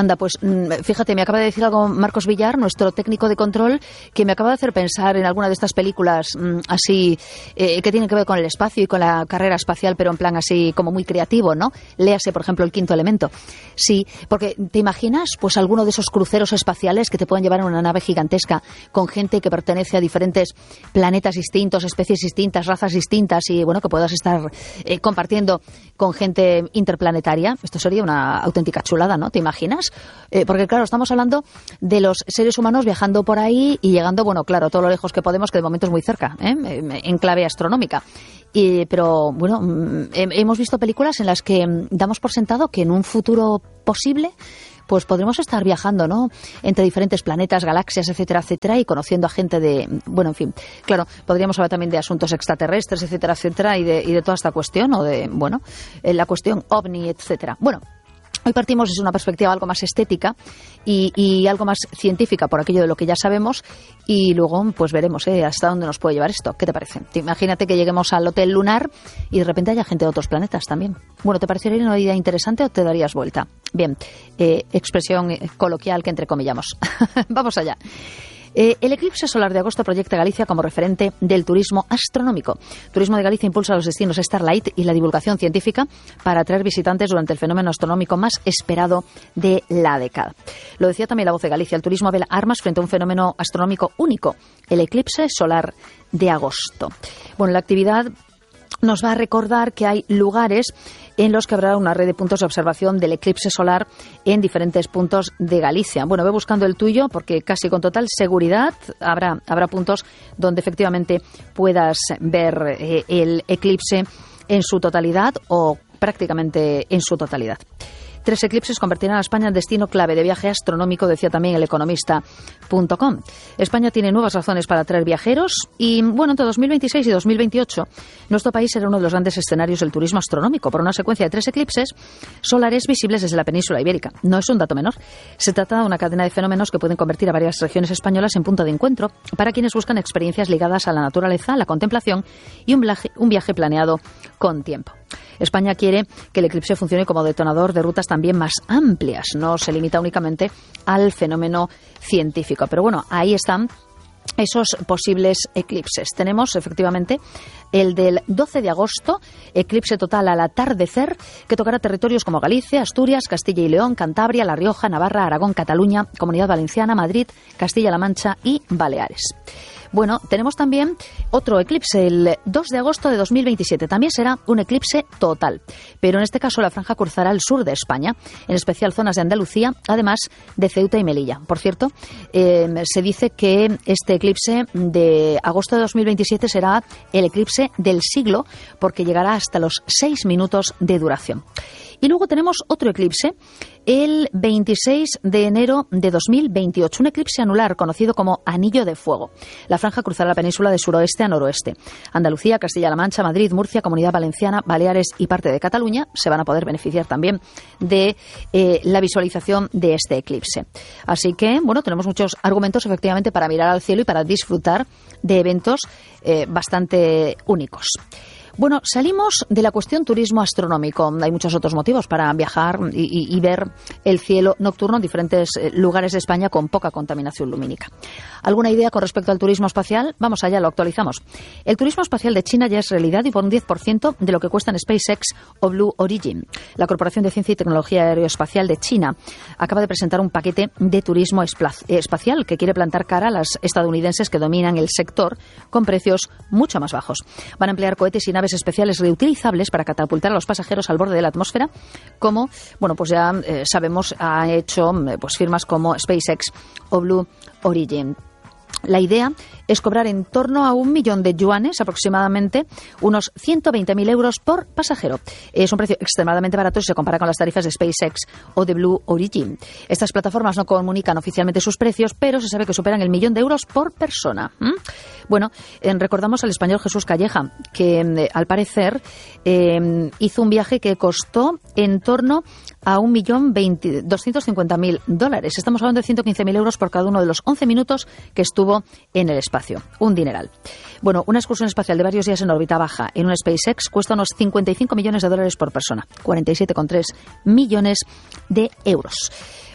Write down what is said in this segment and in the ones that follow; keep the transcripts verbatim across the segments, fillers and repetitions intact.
Anda, pues fíjate, me acaba de decir algo Marcos Villar, nuestro técnico de control, que me acaba de hacer pensar en alguna de estas películas mmm, así, eh, que tienen que ver con el espacio y con la carrera espacial, pero en plan así como muy creativo, ¿no? Léase, por ejemplo, El quinto elemento. Sí, porque ¿te imaginas pues alguno de esos cruceros espaciales que te puedan llevar en una nave gigantesca con gente que pertenece a diferentes planetas distintos, especies distintas, razas distintas y, bueno, que puedas estar eh, compartiendo con gente interplanetaria? Esto sería una auténtica chulada, ¿no? ¿Te imaginas? Eh, porque, claro, estamos hablando de los seres humanos viajando por ahí y llegando, bueno, claro, todo lo lejos que podemos, que de momento es muy cerca, ¿eh? En clave astronómica. Y, pero, bueno, hemos visto películas en las que damos por sentado que en un futuro posible pues podremos estar viajando, ¿no?, entre diferentes planetas, galaxias, etcétera, etcétera, y conociendo a gente de, bueno, en fin, claro, podríamos hablar también de asuntos extraterrestres, etcétera, etcétera, y de, y de toda esta cuestión, o de, bueno, la cuestión ovni, etcétera. Bueno, hoy partimos desde una perspectiva algo más estética y, y algo más científica por aquello de lo que ya sabemos, y luego pues veremos ¿eh? hasta dónde nos puede llevar esto. ¿Qué te parece? Imagínate que lleguemos al hotel lunar y de repente haya gente de otros planetas también. Bueno, ¿te parecería una idea interesante o te darías vuelta? Bien, eh, expresión coloquial que entrecomillamos. Vamos allá. Eh, el eclipse solar de agosto proyecta a Galicia como referente del turismo astronómico. Turismo de Galicia impulsa los destinos Starlight y la divulgación científica para atraer visitantes durante el fenómeno astronómico más esperado de la década. Lo decía también La Voz de Galicia, el turismo vela armas frente a un fenómeno astronómico único, el eclipse solar de agosto. Bueno, la actividad nos va a recordar que hay lugares en los que habrá una red de puntos de observación del eclipse solar en diferentes puntos de Galicia. Bueno, ve buscando el tuyo porque casi con total seguridad habrá, habrá puntos donde efectivamente puedas ver eh, el eclipse en su totalidad o prácticamente en su totalidad. Tres eclipses convertirán a España en destino clave de viaje astronómico, decía también el economista punto com. España tiene nuevas razones para atraer viajeros y, bueno, entre dos mil veintiséis y dos mil veintiocho, nuestro país será uno de los grandes escenarios del turismo astronómico por una secuencia de tres eclipses solares visibles desde la península ibérica. No es un dato menor. Se trata de una cadena de fenómenos que pueden convertir a varias regiones españolas en punto de encuentro para quienes buscan experiencias ligadas a la naturaleza, la contemplación y un viaje, un viaje planeado con tiempo. España quiere que el eclipse funcione como detonador de rutas también más amplias, no se limita únicamente al fenómeno científico. Pero bueno, ahí están esos posibles eclipses. Tenemos efectivamente el del doce de agosto, eclipse total al atardecer, que tocará territorios como Galicia, Asturias, Castilla y León, Cantabria, La Rioja, Navarra, Aragón, Cataluña, Comunidad Valenciana, Madrid, Castilla-La Mancha y Baleares. Bueno, tenemos también otro eclipse, el dos de agosto de dos mil veintisiete. También será un eclipse total, pero en este caso la franja cruzará el sur de España, en especial zonas de Andalucía, además de Ceuta y Melilla. Por cierto, eh, se dice que este eclipse de agosto de dos mil veintisiete será el eclipse del siglo, porque llegará hasta los seis minutos de duración. Y luego tenemos otro eclipse, el veintiséis de enero de dos mil veintiocho, un eclipse anular conocido como Anillo de Fuego. La franja cruzará la península de suroeste a noroeste. Andalucía, Castilla-La Mancha, Madrid, Murcia, Comunidad Valenciana, Baleares y parte de Cataluña se van a poder beneficiar también de eh, la visualización de este eclipse. Así que, bueno, tenemos muchos argumentos efectivamente para mirar al cielo y para disfrutar de eventos eh, bastante únicos. Bueno, salimos de la cuestión turismo astronómico. Hay muchos otros motivos para viajar y, y, y ver el cielo nocturno en diferentes lugares de España con poca contaminación lumínica. ¿Alguna idea con respecto al turismo espacial? Vamos allá, lo actualizamos. El turismo espacial de China ya es realidad y por un diez por ciento de lo que cuestan SpaceX o Blue Origin. La Corporación de Ciencia y Tecnología Aeroespacial de China acaba de presentar un paquete de turismo espacial que quiere plantar cara a las estadounidenses que dominan el sector con precios mucho más bajos. Van a emplear cohetes y naves especiales reutilizables para catapultar a los pasajeros al borde de la atmósfera, como, bueno, pues ya eh, sabemos, ha hecho eh, pues firmas como SpaceX o Blue Origin. La idea es cobrar en torno a un millón de yuanes, aproximadamente unos ciento veinte mil euros por pasajero. Es un precio extremadamente barato si se compara con las tarifas de SpaceX o de Blue Origin. Estas plataformas no comunican oficialmente sus precios, pero se sabe que superan el millón de euros por persona. ¿Mm? Bueno, eh, recordamos al español Jesús Calleja, que eh, al parecer eh, hizo un viaje que costó en torno a un millón doscientos cincuenta mil dólares. Estamos hablando de ciento quince mil euros por cada uno de los once minutos que estuvo en el espacio. Un dineral. Bueno, una excursión espacial de varios días en órbita baja en un SpaceX cuesta unos cincuenta y cinco millones de dólares por persona. cuarenta y siete coma tres millones de euros.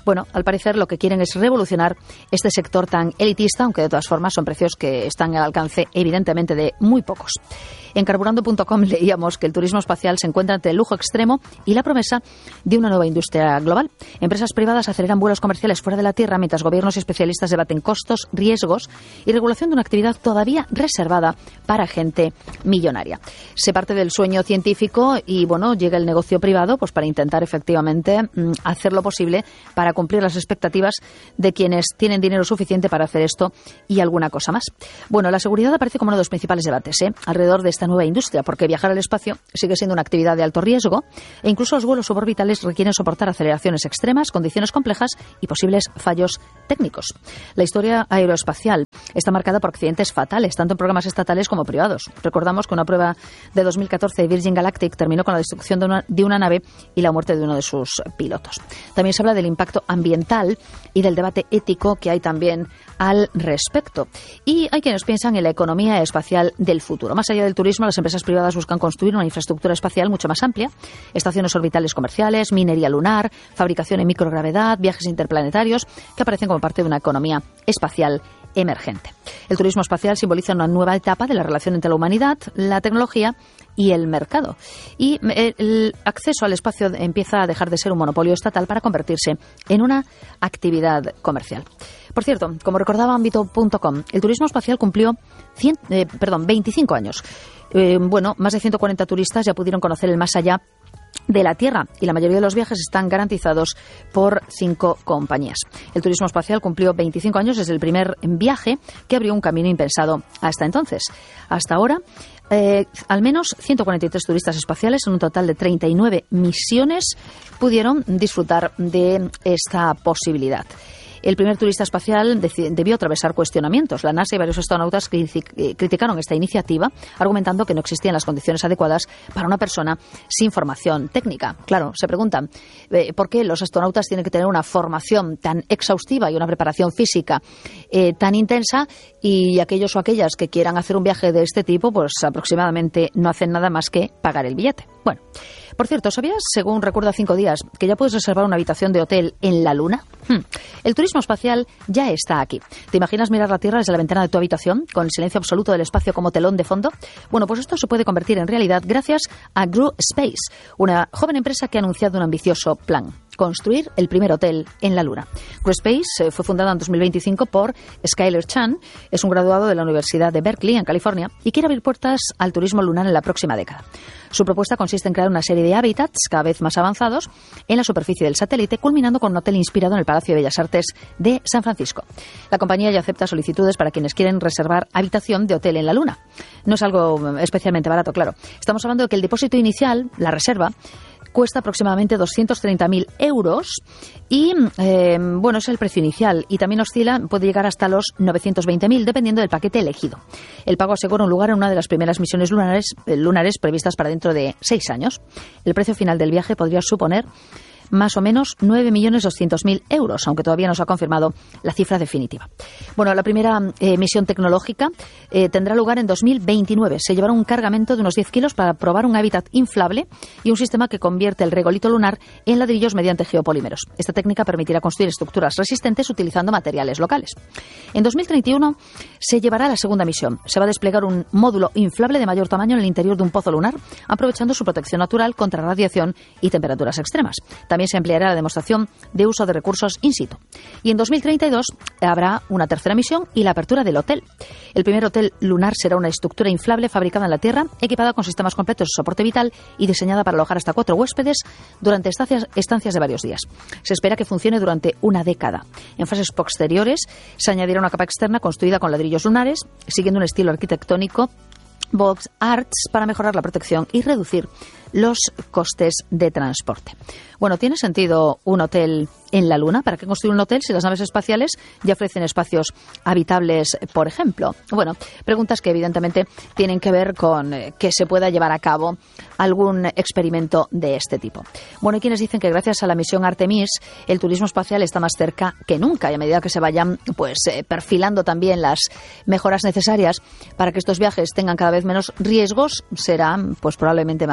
Bueno, al parecer lo que quieren es revolucionar este sector tan elitista, aunque de todas formas son precios que están al alcance evidentemente de muy pocos. En carburando punto com leíamos que el turismo espacial se encuentra entre el lujo extremo y la promesa de una nueva industria global. Empresas privadas aceleran vuelos comerciales fuera de la Tierra mientras gobiernos y especialistas debaten costos, riesgos y regulación de una actividad todavía reservada para gente millonaria. Se parte del sueño científico y, bueno, llega el negocio privado pues para intentar efectivamente mmm, hacer lo posible para cumplir las expectativas de quienes tienen dinero suficiente para hacer esto y alguna cosa más. Bueno, la seguridad aparece como uno de los principales debates ¿eh? alrededor de esta nueva industria, porque viajar al espacio sigue siendo una actividad de alto riesgo e incluso los vuelos suborbitales requieren soportar aceleraciones extremas, condiciones complejas y posibles fallos técnicos. La historia aeroespacial está marcada por accidentes fatales, tanto en programas estatales como privados. Recordamos que una prueba de dos mil catorce de Virgin Galactic terminó con la destrucción de una, de una nave y la muerte de uno de sus pilotos. También se habla del impacto ambiental y del debate ético que hay también al respecto. Y hay quienes piensan en la economía espacial del futuro. Más allá del turismo, las empresas privadas buscan construir una infraestructura espacial mucho más amplia, estaciones orbitales comerciales, minería lunar, fabricación en microgravedad, viajes interplanetarios, que aparecen como parte de una economía espacial emergente. El turismo espacial simboliza una nueva etapa de la relación entre la humanidad, la tecnología y el mercado. Y el acceso al espacio empieza a dejar de ser un monopolio estatal para convertirse en una actividad comercial. Por cierto, como recordaba ámbito punto com, el turismo espacial cumplió cien, eh, perdón, veinticinco años. Eh, bueno, más de ciento cuarenta turistas ya pudieron conocer el más allá de la Tierra y la mayoría de los viajes están garantizados por cinco compañías. El turismo espacial cumplió veinticinco años desde el primer viaje que abrió un camino impensado hasta entonces. Hasta ahora, eh, al menos ciento cuarenta y tres turistas espaciales en un total de treinta y nueve misiones pudieron disfrutar de esta posibilidad. El primer turista espacial debió atravesar cuestionamientos. La NASA y varios astronautas criticaron esta iniciativa, argumentando que no existían las condiciones adecuadas para una persona sin formación técnica. Claro, se preguntan eh, por qué los astronautas tienen que tener una formación tan exhaustiva y una preparación física eh, tan intensa y aquellos o aquellas que quieran hacer un viaje de este tipo, pues aproximadamente no hacen nada más que pagar el billete. Bueno, por cierto, ¿sabías, según Recuerda Cinco Días, que ya puedes reservar una habitación de hotel en la Luna? Hmm. El turismo espacial ya está aquí. ¿Te imaginas mirar la Tierra desde la ventana de tu habitación, con el silencio absoluto del espacio como telón de fondo? Bueno, pues esto se puede convertir en realidad gracias a Grew Space, una joven empresa que ha anunciado un ambicioso plan: construir el primer hotel en la Luna. Grew Space eh, fue fundada en dos mil veinticinco por Skyler Chan, es un graduado de la Universidad de Berkeley, en California, y quiere abrir puertas al turismo lunar en la próxima década. Su propuesta consiste en crear una serie de hábitats cada vez más avanzados en la superficie del satélite, culminando con un hotel inspirado en el Palacio de Bellas Artes de San Francisco. La compañía ya acepta solicitudes para quienes quieren reservar habitación de hotel en la Luna. No es algo especialmente barato, claro. Estamos hablando de que el depósito inicial, la reserva, cuesta aproximadamente doscientos treinta mil euros y, eh, bueno, es el precio inicial y también oscila, puede llegar hasta los novecientos veinte mil dependiendo del paquete elegido. El pago asegura un lugar en una de las primeras misiones lunares, eh, lunares previstas para dentro de seis años. El precio final del viaje podría suponer más o menos nueve millones doscientos mil euros, aunque todavía no se ha confirmado la cifra definitiva. Bueno, la primera eh, misión tecnológica eh, tendrá lugar en dos mil veintinueve. Se llevará un cargamento de unos diez kilos para probar un hábitat inflable y un sistema que convierte el regolito lunar en ladrillos mediante geopolímeros. Esta técnica permitirá construir estructuras resistentes utilizando materiales locales. En dos mil treinta y uno se llevará la segunda misión. Se va a desplegar un módulo inflable de mayor tamaño en el interior de un pozo lunar, aprovechando su protección natural contra radiación y temperaturas extremas. También se empleará la demostración de uso de recursos in situ. Y en dos mil treinta y dos habrá una tercera misión y la apertura del hotel. El primer hotel lunar será una estructura inflable fabricada en la Tierra, equipada con sistemas completos de soporte vital y diseñada para alojar hasta cuatro huéspedes durante estancias, estancias de varios días. Se espera que funcione durante una década. En fases posteriores se añadirá una capa externa construida con ladrillos lunares, siguiendo un estilo arquitectónico Box Arts para mejorar la protección y reducir los costes de transporte. Bueno, ¿tiene sentido un hotel en la Luna? ¿Para qué construir un hotel si las naves espaciales ya ofrecen espacios habitables, por ejemplo? Bueno, preguntas que evidentemente tienen que ver con eh, que se pueda llevar a cabo algún experimento de este tipo. Bueno, hay quienes dicen que gracias a la misión Artemis el turismo espacial está más cerca que nunca y a medida que se vayan pues eh, perfilando también las mejoras necesarias para que estos viajes tengan cada vez menos riesgos, será pues probablemente más eh,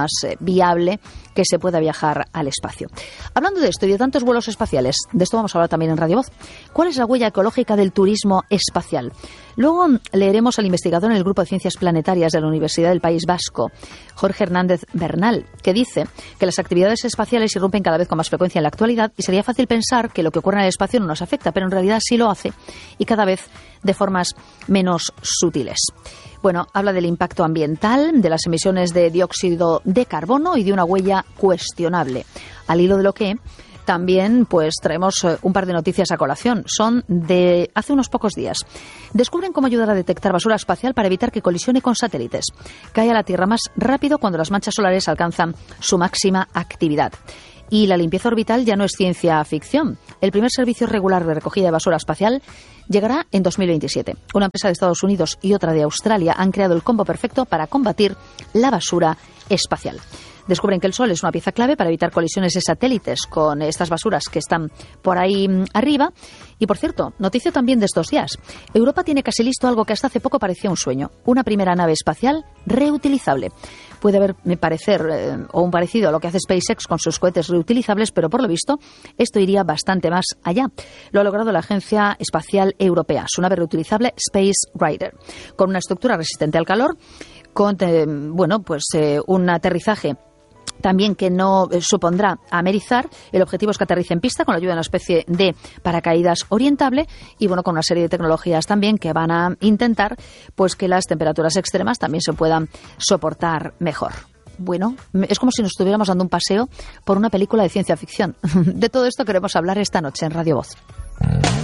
viable que se pueda viajar al espacio. Hablando de esto y de tantos vuelos espaciales, de esto vamos a hablar también en Radio Voz. ¿Cuál es la huella ecológica del turismo espacial? Luego leeremos al investigador en el Grupo de Ciencias Planetarias de la Universidad del País Vasco, Jorge Hernández Bernal, que dice que las actividades espaciales irrumpen cada vez con más frecuencia en la actualidad y sería fácil pensar que lo que ocurre en el espacio no nos afecta, pero en realidad sí lo hace y cada vez de formas menos sutiles. Bueno, habla del impacto ambiental, de las emisiones de dióxido de carbono y de una huella cuestionable. Al hilo de lo que también pues traemos un par de noticias a colación. Son de hace unos pocos días. Descubren cómo ayudar a detectar basura espacial para evitar que colisione con satélites. Cae a la Tierra más rápido cuando las manchas solares alcanzan su máxima actividad. Y la limpieza orbital ya no es ciencia ficción. El primer servicio regular de recogida de basura espacial llegará en dos mil veintisiete. Una empresa de Estados Unidos y otra de Australia han creado el combo perfecto para combatir la basura espacial. Descubren que el Sol es una pieza clave para evitar colisiones de satélites con estas basuras que están por ahí arriba. Y, por cierto, noticia también de estos días. Europa tiene casi listo algo que hasta hace poco parecía un sueño. Una primera nave espacial reutilizable. Puede haber, me parecer, eh, o un parecido a lo que hace SpaceX con sus cohetes reutilizables, pero por lo visto esto iría bastante más allá. Lo ha logrado la Agencia Espacial Europea, su nave reutilizable Space Rider, con una estructura resistente al calor, con eh, bueno, pues eh, un aterrizaje también que no eh, supondrá amerizar. El objetivo es que aterrice en pista con la ayuda de una especie de paracaídas orientable y bueno, con una serie de tecnologías también que van a intentar pues que las temperaturas extremas también se puedan soportar mejor. Bueno, es como si nos estuviéramos dando un paseo por una película de ciencia ficción. De todo esto queremos hablar esta noche en Radio Voz.